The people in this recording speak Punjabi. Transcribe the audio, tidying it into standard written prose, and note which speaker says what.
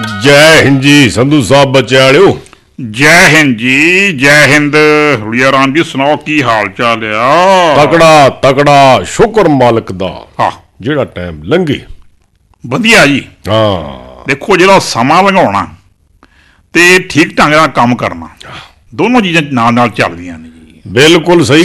Speaker 1: ਜੈ ਹਿੰਦ ਜੀ ਸੰਧੂ ਸਾਹਿਬ ਬੱਚੇ ਵਾਲਿਓ।
Speaker 2: ਜੈ ਹਿੰਦ ਜੀ, ਜੈ ਹਿੰਦ। ਹੁਲੀਆ ਰਾਮ ਜੀ ਸੁਣਾਓ, ਕੀ ਹਾਲ ਚਾਲ ਆ?
Speaker 1: ਤਕੜਾ ਤਕੜਾ, ਸ਼ੁਕਰ ਮਾਲਕ ਦਾ
Speaker 2: ਹਾਂ,
Speaker 1: ਜਿਹੜਾ ਟਾਈਮ ਲੰਘੇ।
Speaker 2: ਵਧੀਆ ਜੀ।
Speaker 1: ਹਾਂ
Speaker 2: ਦੇਖੋ, ਜਿਹੜਾ ਸਮਾਂ ਲੰਘਾਉਣਾ ਤੇ ਠੀਕ ਢੰਗ ਨਾਲ ਕੰਮ ਕਰਨਾ, ਦੋਨੋਂ ਚੀਜ਼ਾਂ ਨਾਲ ਨਾਲ ਚੱਲਦੀਆਂ ਨੇ ਜੀ।
Speaker 1: ਬਿਲਕੁਲ ਸਹੀ